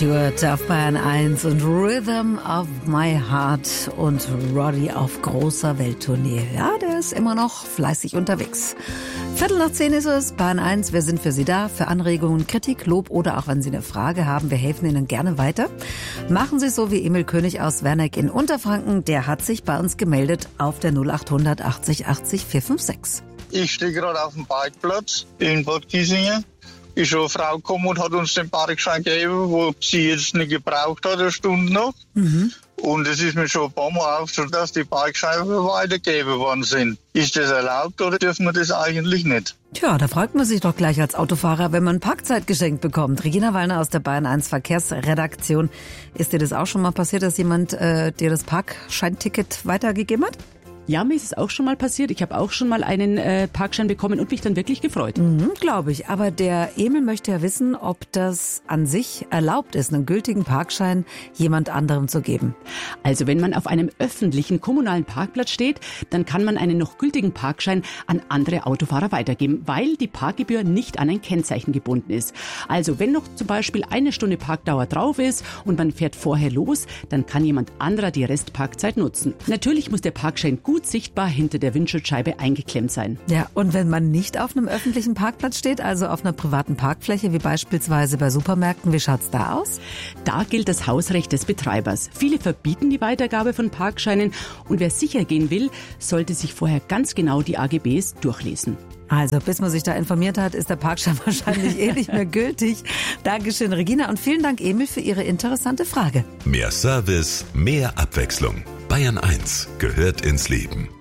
Stewart auf Bayern 1 und Rhythm of My Heart und Roddy auf großer Welttournee. Ja, der ist immer noch fleißig unterwegs. 9:15 ist es, Bayern 1. Wir sind für Sie da, für Anregungen, Kritik, Lob oder auch wenn Sie eine Frage haben. Wir helfen Ihnen gerne weiter. Machen Sie es so wie Emil König aus Werneck in Unterfranken. Der hat sich bei uns gemeldet auf der 0800 80 80 456. Ich stehe gerade auf dem Parkplatz in Bad Kissingen. Ist schon eine Frau gekommen und hat uns den Parkschein gegeben, wo sie jetzt nicht gebraucht hat, eine Stunde noch. Und es ist mir schon ein paar Mal aufgefallen, dass die Parkscheine weitergegeben worden sind. Ist das erlaubt oder dürfen wir das eigentlich nicht? Tja, da fragt man sich doch gleich als Autofahrer, wenn man Parkzeit geschenkt bekommt. Regina Wallner aus der Bayern 1 Verkehrsredaktion. Ist dir das auch schon mal passiert, dass jemand dir das Parkscheinticket weitergegeben hat? Ja, mir ist es auch schon mal passiert. Ich habe auch schon mal einen Parkschein bekommen und mich dann wirklich gefreut. Glaube ich. Aber der Emil möchte ja wissen, ob das an sich erlaubt ist, einen gültigen Parkschein jemand anderem zu geben. Also wenn man auf einem öffentlichen kommunalen Parkplatz steht, dann kann man einen noch gültigen Parkschein an andere Autofahrer weitergeben, weil die Parkgebühr nicht an ein Kennzeichen gebunden ist. Also wenn noch zum Beispiel 1 Stunde Parkdauer drauf ist und man fährt vorher los, dann kann jemand anderer die Restparkzeit nutzen. Natürlich muss der Parkschein gut sichtbar hinter der Windschutzscheibe eingeklemmt sein. Ja, und wenn man nicht auf einem öffentlichen Parkplatz steht, also auf einer privaten Parkfläche, wie beispielsweise bei Supermärkten, wie schaut's da aus? Da gilt das Hausrecht des Betreibers. Viele verbieten die Weitergabe von Parkscheinen und wer sicher gehen will, sollte sich vorher ganz genau die AGBs durchlesen. Also, bis man sich da informiert hat, ist der Parkschein wahrscheinlich nicht mehr gültig. Dankeschön, Regina, und vielen Dank, Emil, für Ihre interessante Frage. Mehr Service, mehr Abwechslung. Bayern 1 gehört ins Leben.